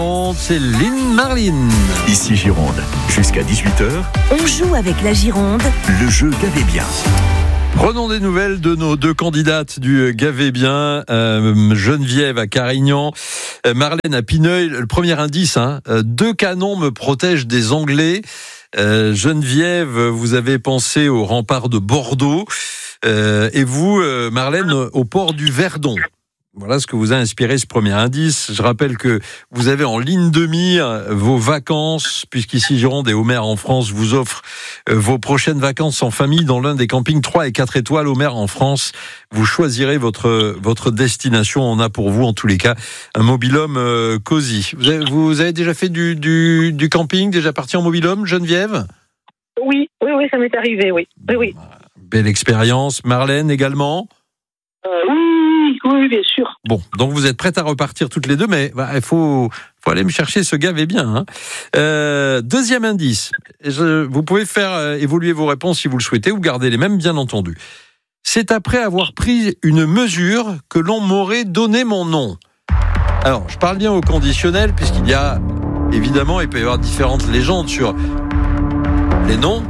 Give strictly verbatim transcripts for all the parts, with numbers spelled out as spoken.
C'est Lynn Marlin. Ici Gironde, jusqu'à dix-huit heures. On joue avec la Gironde. Le jeu Gavé bien. Prenons des nouvelles de nos deux candidates du Gavé bien, euh, Geneviève à Carignan, euh, Marlène à Pineuil. Le premier indice, hein, euh, deux canons me protègent des Anglais. Euh, Geneviève, vous avez pensé au rempart de Bordeaux, euh, et vous, euh, Marlène, au port du Verdon. Voilà ce que vous a inspiré ce premier indice. Je rappelle que vous avez en ligne de mire vos vacances, puisqu'ici Gironde et Homer en France vous offrent vos prochaines vacances en famille dans l'un des campings trois et quatre étoiles Homer en France. Vous choisirez votre votre destination. On a pour vous, en tous les cas, un mobil-home euh, cosy. Vous avez, vous avez déjà fait du, du, du camping, déjà parti en mobil-home, Geneviève ? Oui, oui, oui, ça m'est arrivé, oui. oui, oui. Belle expérience. Marlène également ? Euh, oui. Oui, bien sûr. Bon, donc vous êtes prêtes à repartir toutes les deux, mais bah, il faut, faut aller me chercher ce Gavé bien. Hein. Euh, deuxième indice, je, vous pouvez faire euh, évoluer vos réponses si vous le souhaitez, ou garder les mêmes, bien entendu. C'est après avoir pris une mesure que l'on m'aurait donné mon nom. Alors, je parle bien au conditionnel, puisqu'il y a, évidemment, il peut y avoir différentes légendes sur les noms.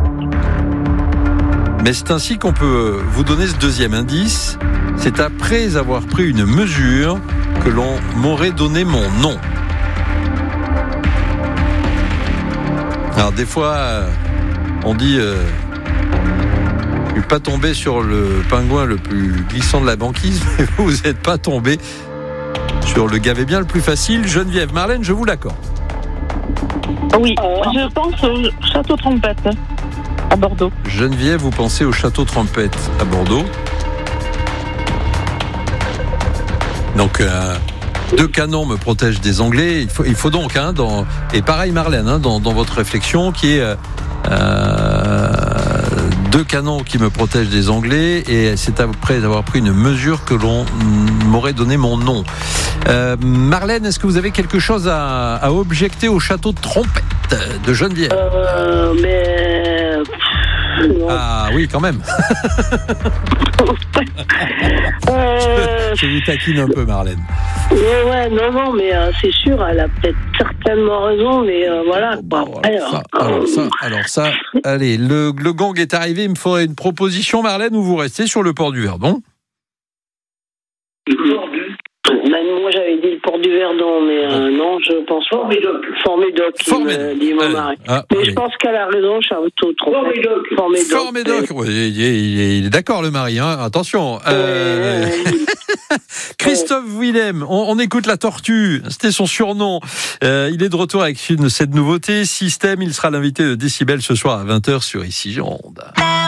Mais c'est ainsi qu'on peut vous donner ce deuxième indice. C'est après avoir pris une mesure que l'on m'aurait donné mon nom. Alors des fois, on dit euh, je suis pas tombé sur le pingouin le plus glissant de la banquise, mais vous n'êtes pas tombé sur le Gavé bien le plus facile. Geneviève, Marlène, je vous l'accorde. Oui, je pense au Château Trompette à Bordeaux. Geneviève, vous pensez au Château Trompette à Bordeaux. Donc, euh, deux canons me protègent des Anglais. Il faut, il faut donc, hein, dans, et pareil Marlène, hein, dans, dans votre réflexion, qui est euh, deux canons qui me protègent des Anglais, et c'est après avoir pris une mesure que l'on m'aurait donné mon nom. Euh, Marlène, est-ce que vous avez quelque chose à, à objecter au Château de Trompette de Geneviève ? Euh, mais... Non. Ah oui, quand même. euh... Je vous taquine un peu, Marlène. Ouais, ouais, non, non, mais euh, c'est sûr, elle a peut-être certainement raison, mais euh, voilà. Bon, alors, ça, alors ça, alors ça, allez, le, le gang est arrivé. Il me faudrait une proposition, Marlène, ou vous restez sur le port du Verdon ? Ben, moi, j'avais dit le port du Verdon, mais euh, non, je pense pas. Formédoc. Formédoc, dit mon mari. Ah, mais allez. Je pense qu'elle a raison, Château Trompette. Formédoc. Formédoc. Oui, il, est, il, est, il est d'accord, le mari. Hein. Attention. Euh... Christophe Willem, on, on écoute la tortue. C'était son surnom. Euh, il est de retour avec une, cette nouveauté. Système, il sera l'invité de Décibel ce soir à vingt heures sur Ici Gironde.